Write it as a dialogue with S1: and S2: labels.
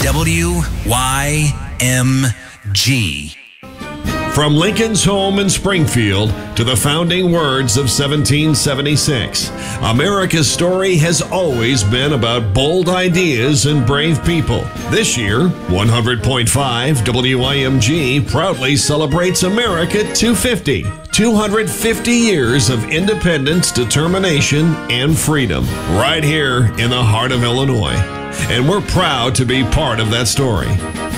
S1: WYMG.
S2: From Lincoln's home in Springfield to the founding words of 1776, America's story has always been about bold ideas and brave people. This year, 100.5 WIMG proudly celebrates America 250. 250 years of independence, determination, and freedom, right here in the heart of Illinois. And we're proud to be part of that story.